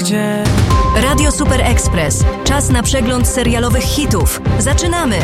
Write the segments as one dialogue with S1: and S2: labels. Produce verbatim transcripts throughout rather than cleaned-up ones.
S1: gdzie.
S2: Radio Super Express. Czas na przegląd serialowych hitów. Zaczynamy!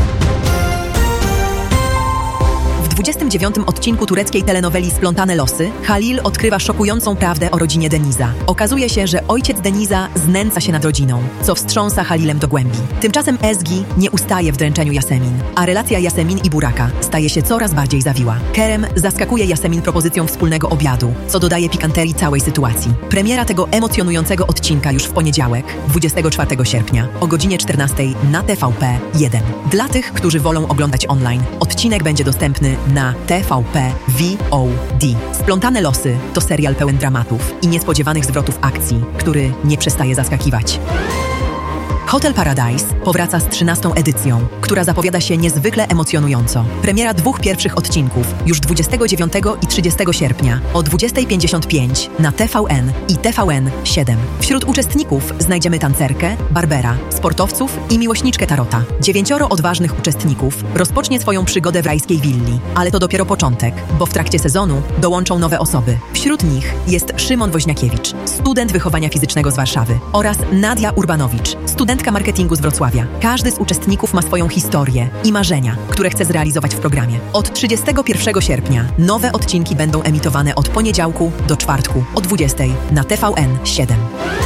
S3: W dwudziestym dziewiątym odcinku tureckiej telenoweli Splątane losy Halil odkrywa szokującą prawdę o rodzinie Deniza. Okazuje się, że ojciec Deniza znęca się nad rodziną, co wstrząsa Halilem do głębi. Tymczasem Ezgi nie ustaje w dręczeniu Yasemin, a relacja Yasemin i Buraka staje się coraz bardziej zawiła. Kerem zaskakuje Yasemin propozycją wspólnego obiadu, co dodaje pikanterii całej sytuacji. Premiera tego emocjonującego odcinka już w poniedziałek, dwudziestego czwartego sierpnia o godzinie czternastej na T V P jeden. Dla tych, którzy wolą oglądać online, odcinek będzie dostępny na T V P V O D. Splątane losy to serial pełen dramatów i niespodziewanych zwrotów akcji, który nie przestaje zaskakiwać. Hotel Paradise powraca z trzynastą edycją, która zapowiada się niezwykle emocjonująco. Premiera dwóch pierwszych odcinków już dwudziestego dziewiątego i trzydziestego sierpnia o dwudziestej pięćdziesiąt pięć na T V N i T V N siedem. Wśród uczestników znajdziemy tancerkę, barbera, sportowców i miłośniczkę tarota. Dziewięcioro odważnych uczestników rozpocznie swoją przygodę w rajskiej willi, ale to dopiero początek, bo w trakcie sezonu dołączą nowe osoby. Wśród nich jest Szymon Woźniakiewicz, student wychowania fizycznego z Warszawy, oraz Nadia Urbanowicz, studentka marketingu z Wrocławia. Każdy z uczestników ma swoją historię i marzenia, które chce zrealizować w programie. Od trzydziestego pierwszego sierpnia nowe odcinki będą emitowane od poniedziałku do czwartku o dwudziestej na T V N siedem.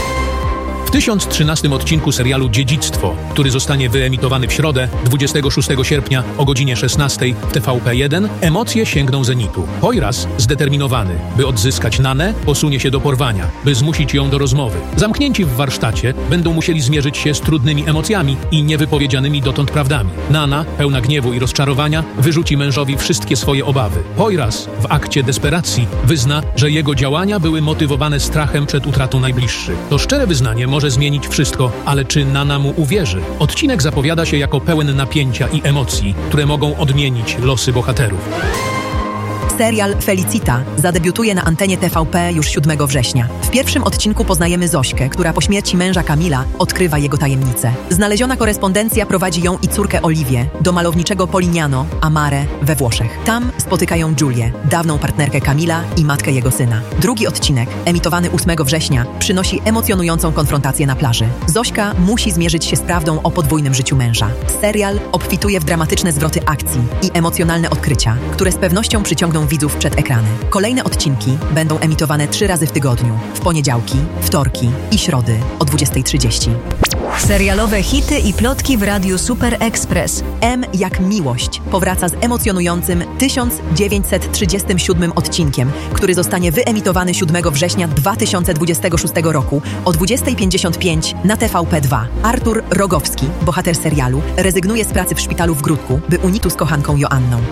S4: W tysiąc trzynastym odcinku serialu Dziedzictwo, który zostanie wyemitowany w środę, dwudziestego szóstego sierpnia o godzinie szesnastej w T V P jeden, emocje sięgną zenitu. Poiras, zdeterminowany, by odzyskać Nanę, posunie się do porwania, by zmusić ją do rozmowy. Zamknięci w warsztacie, będą musieli zmierzyć się z trudnymi emocjami i niewypowiedzianymi dotąd prawdami. Nana, pełna gniewu i rozczarowania, wyrzuci mężowi wszystkie swoje obawy. Poiras, w akcie desperacji, wyzna, że jego działania były motywowane strachem przed utratą najbliższych. To szczere wyznanie może zmienić wszystko, ale czy Nana mu uwierzy? Odcinek zapowiada się jako pełen napięcia i emocji, które mogą odmienić losy bohaterów.
S3: Serial Felicita zadebiutuje na antenie T V P już siódmego września. W pierwszym odcinku poznajemy Zośkę, która po śmierci męża Kamila odkrywa jego tajemnicę. Znaleziona korespondencja prowadzi ją i córkę Oliwię do malowniczego Polignano, Amare we Włoszech. Tam spotykają Giulię, dawną partnerkę Kamila i matkę jego syna. Drugi odcinek, emitowany ósmego września, przynosi emocjonującą konfrontację na plaży. Zośka musi zmierzyć się z prawdą o podwójnym życiu męża. Serial obfituje w dramatyczne zwroty akcji i emocjonalne odkrycia, które z pewnością przyciągną widzów przed ekrany. Kolejne odcinki będą emitowane trzy razy w tygodniu, w poniedziałki, wtorki i środy o dwudziestej trzydzieści.
S2: Serialowe hity i plotki w Radiu Super Express.
S3: M jak miłość powraca z emocjonującym tysiąc dziewięćset trzydziestym siódmym odcinkiem, który zostanie wyemitowany siódmego września dwa tysiące dwudziestego szóstego roku o dwudziestej pięćdziesiąt pięć na T V P dwa. Artur Rogowski, bohater serialu, rezygnuje z pracy w szpitalu w Gródku, by unitu z kochanką Joanną.